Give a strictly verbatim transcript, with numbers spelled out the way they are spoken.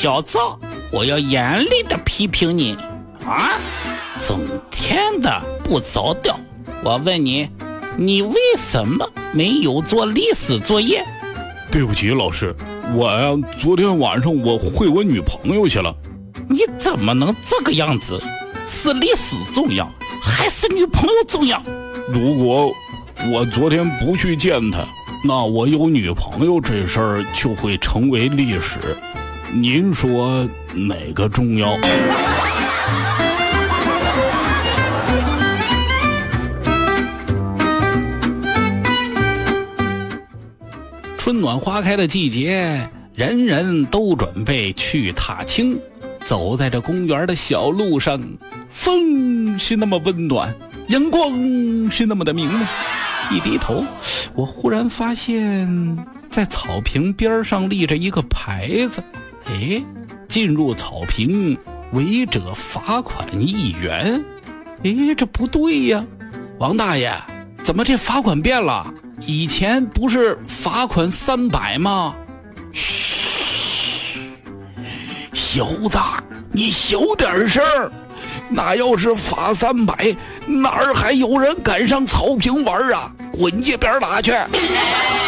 小子，我要严厉的批评你啊！整天的不着调。我问你，你为什么没有做历史作业？ 对不起，老师，我呀，昨天晚上我会我女朋友去了。 你怎么能这个样子？是历史重要，还是女朋友重要？ 如果我昨天不去见她，那我有女朋友这事儿就会成为历史。您说哪个重要？ 春暖花开的季节，人人都准备去踏青。走在这公园的小路上，风是那么温暖，阳光是那么的明媚。一低头，我忽然发现在草坪边上立着一个牌子，哎，进入草坪违者罚款一元。哎，这不对呀，王大爷，怎么这罚款变了？以前不是罚款三百吗？ 嘘，小子，你小点声，那要是罚三百，哪儿还有人敢上草坪玩啊？滚一边打去！